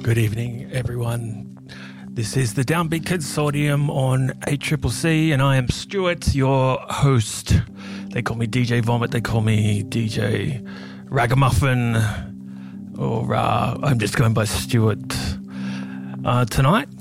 Good evening, everyone. This is the Downbeat Consortium on ACCC, and I am Stuart, your host. They call me DJ Vomit, they call me DJ Ragamuffin, or I'm just going by Stuart. Tonight,